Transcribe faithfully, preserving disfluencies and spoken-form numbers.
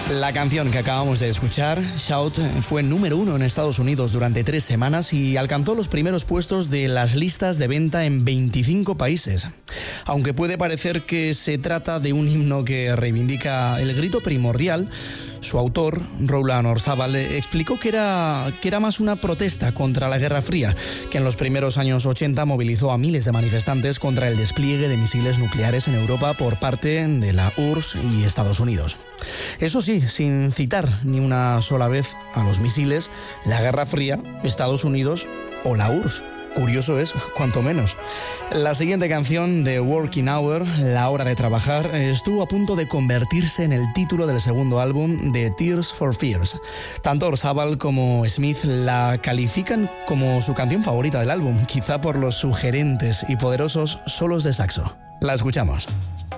La canción que acabamos de escuchar, Shout, fue número uno en Estados Unidos durante tres semanas y alcanzó los primeros puestos de las listas de venta en veinticinco países. Aunque puede parecer que se trata de un himno que reivindica el grito primordial, su autor, Roland Orzabal, explicó que era, que era más una protesta contra la Guerra Fría, que en los primeros años ochenta movilizó a miles de manifestantes contra el despliegue de misiles nucleares en Europa por parte de la U R S S y Estados Unidos. Eso sí, sin citar ni una sola vez a los misiles, la Guerra Fría, Estados Unidos o la U R S S. Curioso es, cuanto menos. La siguiente canción de Working Hour, La Hora de Trabajar, estuvo a punto de convertirse en el título del segundo álbum de Tears for Fears. Tanto Orzabal como Smith la califican como su canción favorita del álbum, quizá por los sugerentes y poderosos solos de saxo. La escuchamos.